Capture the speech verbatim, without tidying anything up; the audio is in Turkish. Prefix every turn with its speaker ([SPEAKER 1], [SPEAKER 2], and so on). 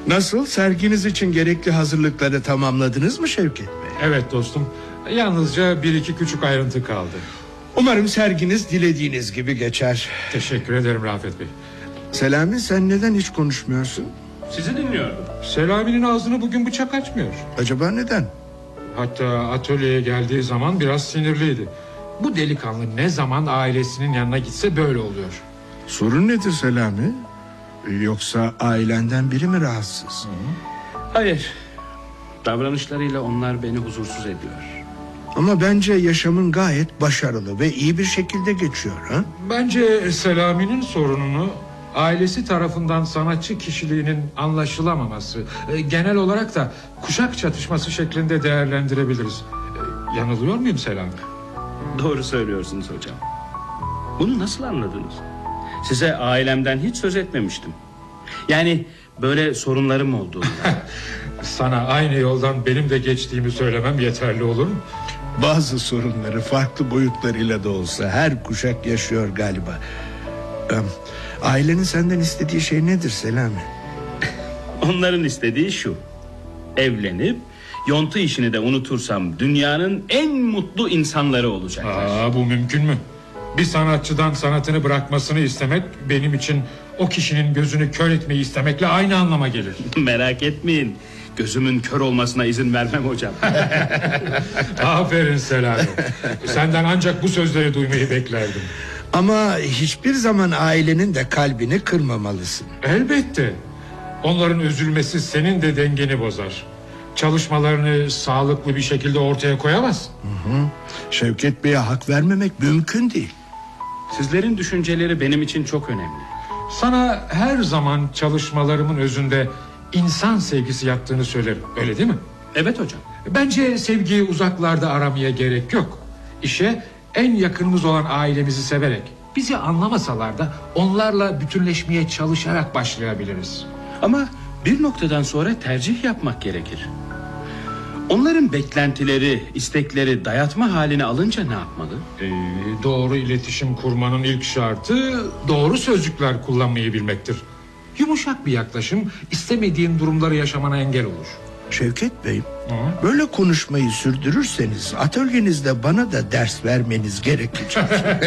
[SPEAKER 1] Nasıl, serginiz için gerekli hazırlıkları tamamladınız mı Şevket Bey?
[SPEAKER 2] Evet dostum, yalnızca bir iki küçük ayrıntı kaldı.
[SPEAKER 1] Umarım serginiz dilediğiniz gibi geçer.
[SPEAKER 2] Teşekkür ederim Rafet Bey.
[SPEAKER 1] Selami, sen neden hiç konuşmuyorsun?
[SPEAKER 3] Sizi dinliyordum.
[SPEAKER 2] Selami'nin ağzını bugün bıçak açmıyor.
[SPEAKER 1] Acaba neden?
[SPEAKER 2] Hatta atölyeye geldiği zaman biraz sinirliydi. Bu delikanlı ne zaman ailesinin yanına gitse böyle oluyor.
[SPEAKER 1] Sorun nedir Selami? Yoksa ailenden biri mi rahatsız?
[SPEAKER 3] Hayır. Davranışlarıyla onlar beni huzursuz ediyor.
[SPEAKER 1] Ama bence yaşamın gayet başarılı ve iyi bir şekilde geçiyor. Ha?
[SPEAKER 2] Bence Selami'nin sorununu ailesi tarafından sanatçı kişiliğinin anlaşılamaması, e, genel olarak da kuşak çatışması şeklinde değerlendirebiliriz. E, yanılıyor muyum Selami?
[SPEAKER 3] Doğru söylüyorsunuz hocam. Bunu nasıl anladınız? Size ailemden hiç söz etmemiştim. Yani böyle sorunlarım olduğunu.
[SPEAKER 2] Sana aynı yoldan benim de geçtiğimi söylemem yeterli olur mu?
[SPEAKER 1] Bazı sorunları farklı boyutlarıyla da olsa her kuşak yaşıyor galiba. Ee, ailenin senden istediği şey nedir Selami?
[SPEAKER 3] Onların istediği şu: evlenip yontu işini de unutursam dünyanın en mutlu insanları olacaklar.
[SPEAKER 2] Aa, bu mümkün mü? Bir sanatçıdan sanatını bırakmasını istemek benim için o kişinin gözünü kör etmeyi istemekle aynı anlama gelir.
[SPEAKER 3] Merak etmeyin, gözümün kör olmasına izin vermem hocam.
[SPEAKER 2] Aferin Selami. Senden ancak bu sözleri duymayı beklerdim.
[SPEAKER 1] Ama hiçbir zaman ailenin de kalbini kırmamalısın.
[SPEAKER 2] Elbette. Onların üzülmesi senin de dengeni bozar. Çalışmalarını sağlıklı bir şekilde ortaya koyamaz.
[SPEAKER 1] Hı hı. Şevket Bey'e hak vermemek mümkün değil.
[SPEAKER 3] Sizlerin düşünceleri benim için çok önemli.
[SPEAKER 2] Sana her zaman çalışmalarımın özünde insan sevgisi yattığını söylerim. Öyle değil mi?
[SPEAKER 3] Evet hocam.
[SPEAKER 2] Bence sevgiyi uzaklarda aramaya gerek yok. İşe en yakınımız olan ailemizi severek, bizi anlamasalar da onlarla bütünleşmeye çalışarak başlayabiliriz.
[SPEAKER 3] Ama bir noktadan sonra tercih yapmak gerekir. Onların beklentileri, istekleri dayatma haline alınca ne yapmalı?
[SPEAKER 2] Ee, doğru iletişim kurmanın ilk şartı doğru sözcükler kullanmayı bilmektir. Yumuşak bir yaklaşım istemediğin durumları yaşamana engel olur.
[SPEAKER 1] Şevket Bey,
[SPEAKER 2] Hı?
[SPEAKER 1] böyle konuşmayı sürdürürseniz atölyenizde bana da ders vermeniz gerekecek.